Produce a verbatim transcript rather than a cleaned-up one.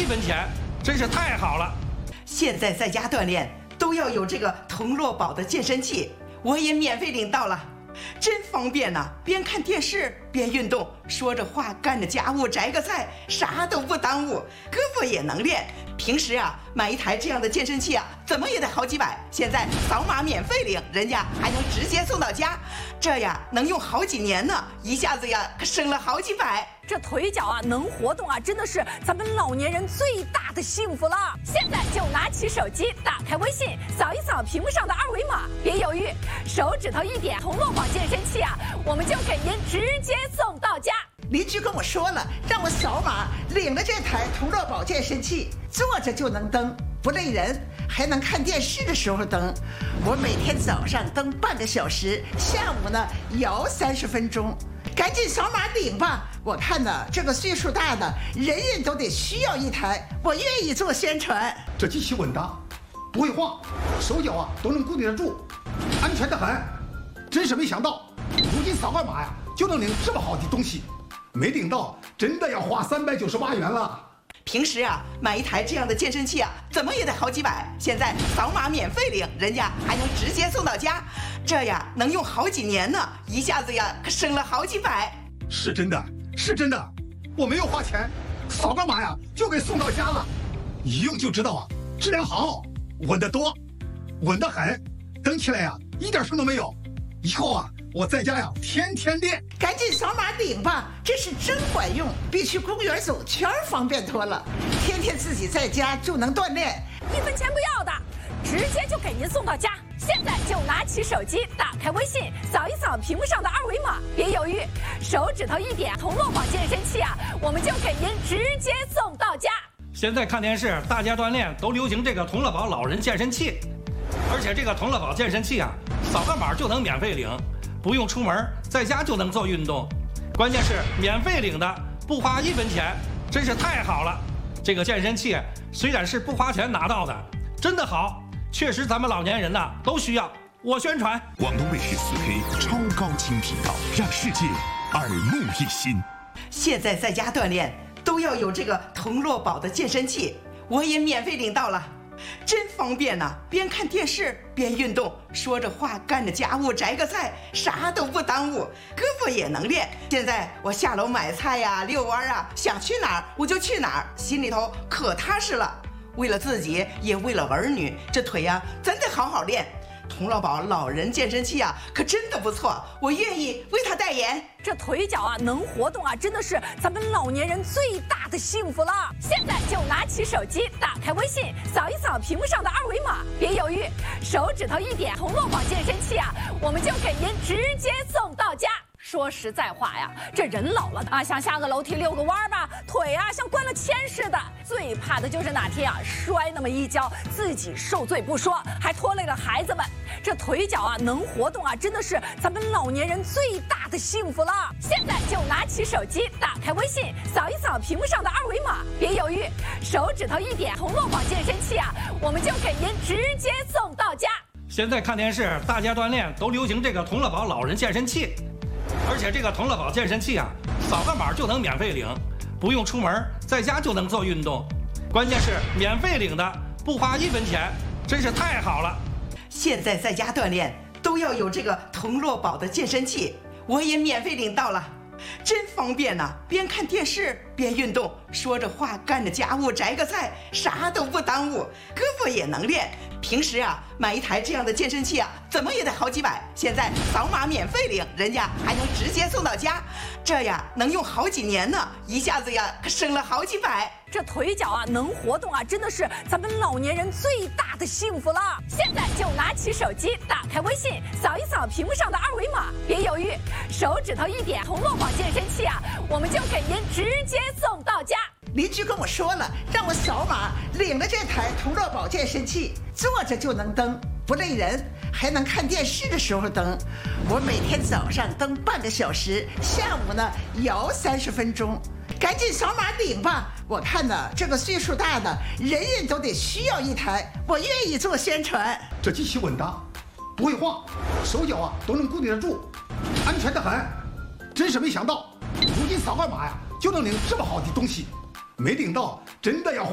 一分钱，真是太好了。 现在在家锻炼都要有这个童乐宝的健身器，我也免费领到了，真方便呐、啊！边看电视边运动，说着话干着家务，摘个菜，啥都不耽误，胳膊也能练。平时啊，买一台这样的健身器啊，怎么也得好几百。现在扫码免费领，人家还能直接送到家，这呀能用好几年呢，一下子呀可省了好几百。 这腿脚啊能活动啊，真的是咱们老年人最大的幸福了。现在就拿起手机，打开微信，扫一扫屏幕上的二维码，别犹豫，手指头一点，童乐宝健身器啊，我们就给您直接送到家。 邻居跟我说了，让我扫码领了这台童乐宝健身器，坐着就能蹬，不累人，还能看电视的时候蹬。我每天早上蹬半个小时，下午呢摇三十分钟。赶紧扫码领吧！我看呢，这个岁数大的人人都得需要一台，我愿意做宣传。 这机器稳当，不会晃，手脚啊都能固定得住，安全得很。真是没想到，如今扫个码呀就能领这么好的东西，没领到真的要花三百九十八元了。 平时啊，买一台这样的健身器啊，怎么也得好几百。现在扫码免费领，人家还能直接送到家，这呀能用好几年呢，一下子呀可省了好几百。 是真的，是真的，我没有花钱，扫个码呀就给送到家了，一用就知道啊，质量好，稳得多，稳得很，蹬起来呀一点声都没有。以后啊，我在家呀天天练。 赶紧扫码领吧，这是真管用，比去公园走圈方便多了。天天自己在家就能锻炼， 一分钱不要的，直接就给您送到家。现在就拿起手机，打开微信，扫一扫屏幕上的二维码，别犹豫，手指头一点，童乐宝健身器啊，我们就给您直接送到家。 现在看电视，大家锻炼都流行这个童乐宝老人健身器，而且这个童乐宝健身器啊，扫个码就能免费领，不用出门，在家就能做运动，关键是免费领的，不花一分钱，真是太好了。这个健身器虽然是不花钱拿到的，真的好，确实咱们老年人呐、啊、都需要。我宣传， 广东卫视四 K 超高清频道，让世界耳目一新。 现在在家锻炼都要有这个童乐宝的健身器，我也免费领到了，真方便呐、啊！边看电视边运动，说着话干着家务，摘个菜，啥都不耽误，胳膊也能练。现在我下楼买菜呀、啊、遛弯啊，想去哪儿我就去哪儿，心里头可踏实了。为了自己，也为了儿女，这腿呀、啊、真得好好练。童乐宝老人健身器啊，可真的不错，我愿意为他代言。 这腿脚啊能活动啊，真的是咱们老年人最大的幸福了。现在就拿起手机，打开微信，扫一扫屏幕上的二维码，别犹豫，手指头一点，童乐宝健身器啊，我们就给您直接送到家。说实在话呀，这人老了啊，想下个楼梯遛个弯吧，腿啊像灌了铅似的。最怕的就是哪天啊摔那么一跤，自己受罪不说，还拖累了孩子们。这腿脚啊能活动啊，真的是咱们老年人最大的幸福了。现在就拿起手机，打开微信，扫一扫屏幕上的二维码，别犹豫，手指头一点，童乐宝健身器啊，我们就给您直接送到家。 现在看电视，大家锻炼都流行这个童乐宝老人健身器，而且这个童乐宝健身器啊，扫个码就能免费领，不用出门，在家就能做运动，关键是免费领的，不花一分钱，真是太好了。 现在在家锻炼都要有这个童乐宝的健身器，我也免费领到了，真方便呐、啊！边看电视边运动，说着话干着家务，摘个菜，啥都不耽误，胳膊也能练。平时啊，买一台这样的健身器啊，怎么也得好几百。现在扫码免费领，人家还能直接送到家，这呀能用好几年呢，一下子呀可省了好几百。 这腿脚啊能活动啊，真的是咱们老年人最大的幸福了。现在就拿起手机，打开微信，扫一扫屏幕上的二维码，别犹豫，手指头一点，童乐宝健身器啊，我们就给您直接送到家。 邻居跟我说了，让我扫码领了这台童乐宝健身器，坐着就能蹬，不累人，还能看电视的时候蹬。我每天早上蹬半个小时，下午呢摇三十分钟。赶紧扫码领吧！我看呢，这个岁数大的人人都得需要一台，我愿意做宣传。 这机器稳当，不会晃，手脚啊都能固定得住，安全得很。真是没想到，如今扫个码呀就能领这么好的东西，没领到真的要